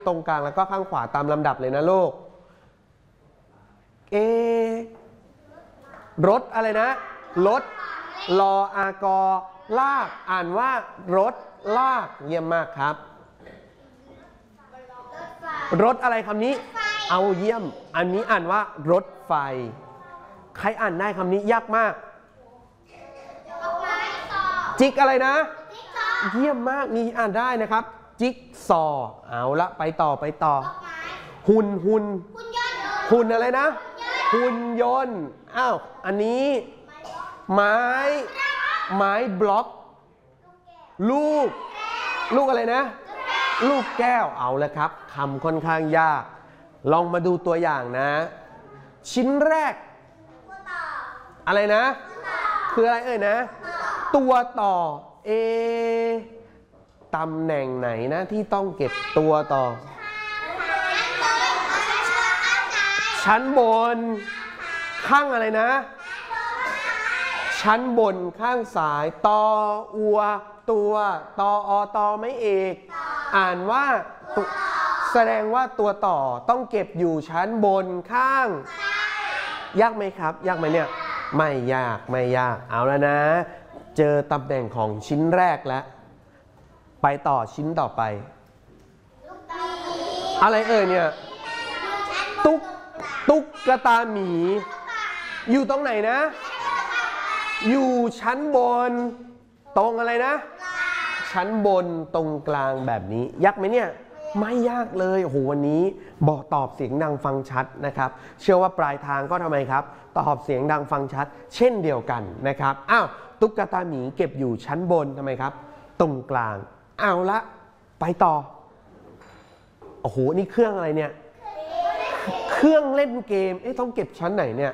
ตรงกลางแล้วก็ข้างขวาตามลำดับเลยนะลูกรถอะไรนะรถลออากอลากอ่านว่ารถลากเยี่ยมมากครับรถอะไรคำนี้เอาเยี่ยมอันนี้อ่านว่ารถไฟใครอ่านได้คำนี้ยากมากจิกอะไรนะเยี่ยมมากนี่อ่านได้นะครับจิกซอเอาละไปต่อหุ่นอะไรนะหุ่นยนต์อ้าวอันนี้ไม้บล็อกลูกอะไรนะลูกแก้วเอาละครับคำค่อนข้างยากลองมาดูตัวอย่างนะชิ้นแรกอะไรนะคืออะไรนะตัวต่อตำแหน่งไหนนะที่ต้องเก็บตัวต่อชั้นบนข้างอะไรนะชั้นบนข้างซ้ายตออัวตัวตออตอไม่เอกอ่านว่าแสดงว่าตัวต่อต้องเก็บอยู่ชั้นบนข้างยากไหมครับยากไหมเนี่ยไม่ยากเอาแล้วนะเจอตำแหน่งของชิ้นแรกแล้วไปต่อชิ้นต่อไปอะไรเนี่ยตุ๊กตาหมีอยู่ตรงไหนนะอยู่ชั้นบนตรงอะไรนะชั้นบนตรงกลางแบบนี้ยากไหมเนี่ยไม่ยากเลยโอ้โหวันนี้บอกตอบเสียงดังฟังชัดนะครับเชื่อว่าปลายทางก็ทำไมครับตอบเสียงดังฟังชัดเช่นเดียวกันนะครับอ้าวตุ๊กตาหมีเก็บอยู่ชั้นบนทำไมครับตรงกลางเอาละไปต่อโอ้โหนี่เครื่องอะไรเนี่ยเครื่องเล่นเกมต้องเก็บชั้นไหนเนี่ย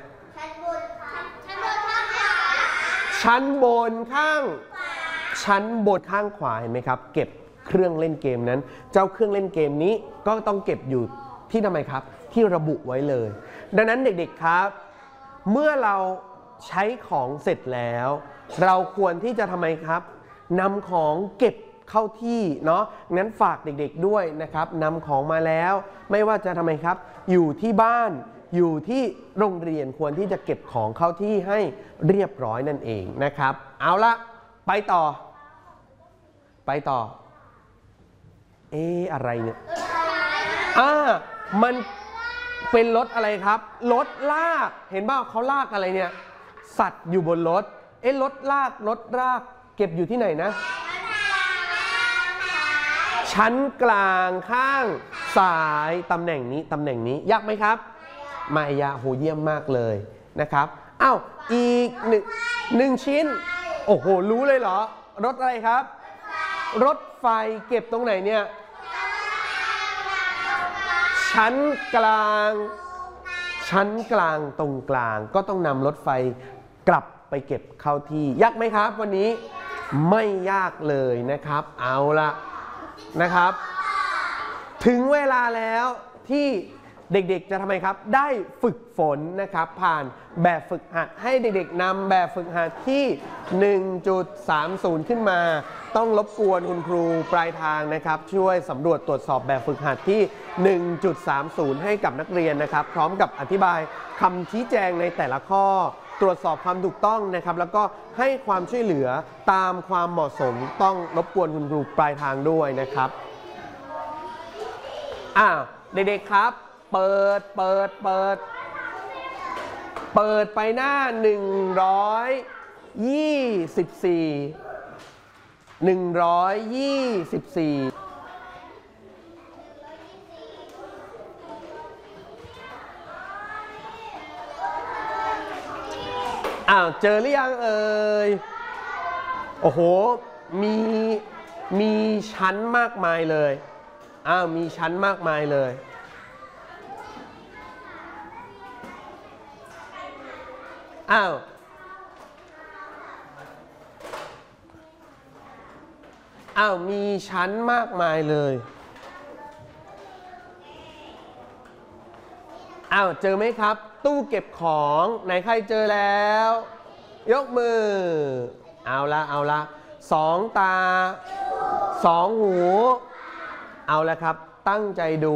ชั้นบนข้างขวาเห็นไหมครับเก็บเครื่องเล่นเกมนั้นเจ้าเครื่องเล่นเกมนี้ก็ต้องเก็บอยู่ที่ทำไมครับที่ระบุไว้เลยดังนั้นเด็กๆครับเมื่อเราใช้ของเสร็จแล้วเราควรที่จะทำไมครับนำของเก็บเข้าที่เนาะงั้นฝากเด็กๆด้วยนะครับนำของมาแล้วไม่ว่าจะทำไมครับอยู่ที่บ้านอยู่ที่โรงเรียนควรที่จะเก็บของเข้าที่ให้เรียบร้อยนั่นเองนะครับเอาละไปต่ออะไรเนี่ยมันเป็นรถอะไรครับรถลากเห็นป่าวเขาลากอะไรเนี่ยสัตว์อยู่บนรถรถลากเก็บอยู่ที่ไหนนะชั้นกลางข้างซ้ายตำแหน่งนี้ยากไหมครับไม่ยากโหเยี่ยมมากเลยนะครับอ้าวอีกหนึ่งชิ้นโอ้โหรู้เลยเหรอรถอะไรครับรถไฟเก็บตรงไหนเนี่ยชั้นกลางตรงกลางก็ต้องนำรถไฟกลับไปเก็บเข้าที่ยากไหมครับวันนี้ไม่ยากเลยนะครับเอาละนะครับถึงเวลาแล้วที่เด็กๆจะทำไมครับได้ฝึกฝนนะครับผ่านแบบฝึกหัดให้เด็กๆนำแบบฝึกหัดที่ 1.30 ขึ้นมาต้องรบกวนคุณครูปลายทางนะครับช่วยสำรวจตรวจสอบแบบฝึกหัดที่ 1.30 ให้กับนักเรียนนะครับพร้อมกับอธิบายคำชี้แจงในแต่ละข้อตรวจสอบความถูกต้องนะครับแล้วก็ให้ความช่วยเหลือตามความเหมาะสมต้องรบกวนคุณครูปลายทางด้วยนะครับเด็กๆครับเปิดไปหน้า124เจอหรือยังเอ่ยโอ้โหมีชั้นมากมายเลยมีชั้นมากมายเลยมีชั้นมากมายเลยเจอไหมครับตู้เก็บของไหนใครเจอแล้วยกมือเอาละ2 ตา 2 หูเอาละครับตั้งใจดู